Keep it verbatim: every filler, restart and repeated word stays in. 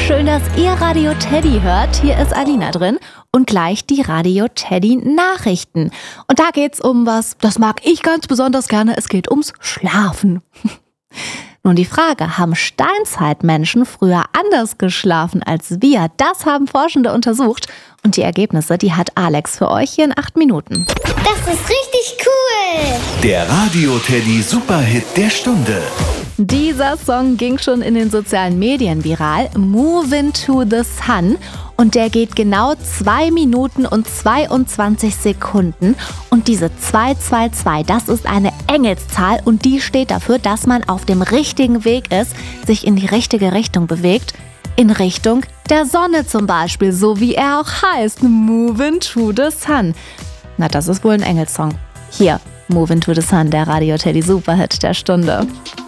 schön, dass ihr Radio Teddy hört. Hier ist Alina drin und gleich die Radio Teddy Nachrichten. Und da geht's um was, das mag ich ganz besonders gerne. Es geht ums Schlafen. Nun die Frage, haben Steinzeitmenschen früher anders geschlafen als wir? Das haben Forschende untersucht und die Ergebnisse, die hat Alex für euch hier in acht Minuten. Das ist richtig cool! Der Radio Teddy Superhit der Stunde. Dieser Song ging schon in den sozialen Medien viral, Movin' to the Sun. Und der geht genau zwei Minuten und zweiundzwanzig Sekunden. Und diese zwei zwei zwei, das ist eine Engelszahl und die steht dafür, dass man auf dem richtigen Weg ist, sich in die richtige Richtung bewegt. In Richtung der Sonne zum Beispiel, so wie er auch heißt, Movin' to the Sun. Na, das ist wohl ein Engelssong. Hier, Movin' to the Sun, der Radio Teddy Superhit der Stunde.